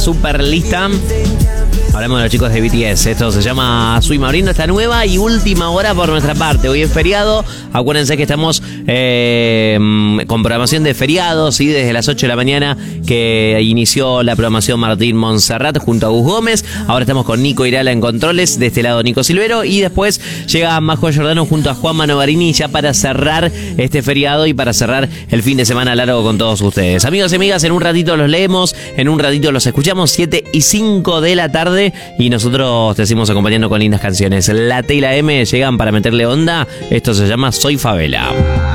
super lista. Hablamos de los chicos de BTS. Esto se llama Swim, abriendo esta nueva y última hora por nuestra parte. Hoy es feriado. Acuérdense que estamos con programación de feriados, ¿sí? Desde las 8 de la mañana que inició la programación Martín Montserrat junto a Gus Gómez. Ahora estamos con Nico Irala en controles. De este lado Nico Silvero. Y después llega Majo Giordano junto a Juan Manovarini ya para cerrar este feriado y para cerrar el fin de semana largo con todos ustedes. Amigos y amigas, en un ratito los leemos, en un ratito los escuchamos. 7:05 de la tarde. Y nosotros te seguimos acompañando con lindas canciones. La T y la M llegan para meterle onda. Esto se llama Soy Favela.